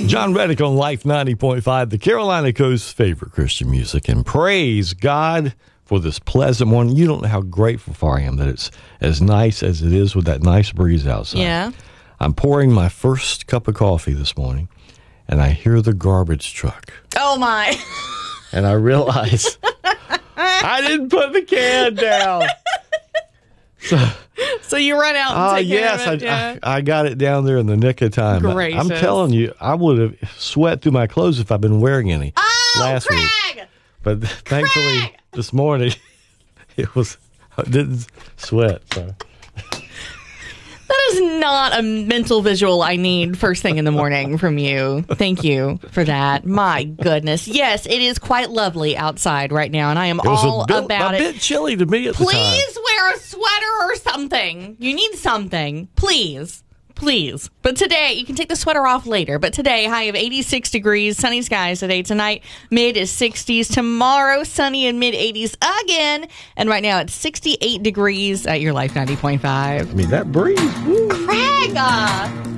John Reddick on Life 90.5, the Carolina Coast's favorite Christian music. And praise God for this pleasant morning. You don't know how grateful I am that it's as nice as it is with that nice breeze outside. Yeah. I'm pouring my first cup of coffee this morning, and I hear the garbage truck. Oh, my. And I realize I didn't put the can down. So you run out and take care of it? Yes, I got it down there in the nick of time. Gracious. I'm telling you, I would have sweat through my clothes if I'd been wearing any last Craig! week. But thankfully, this morning, I didn't sweat. So. That is not a mental visual I need first thing in the morning from you. Thank you for that. My goodness. Yes, it is quite lovely outside right now, and I am all about it. A bit chilly to me at the time. Please wear a sweater or something. You need something. Please. Please. But today, you can take the sweater off later. But today, high of 86 degrees, sunny skies today. Tonight, mid is 60s. Tomorrow, sunny and mid 80s again. And right now, it's 68 degrees at your Life 90.5. I mean, that breeze. Woo. Craig!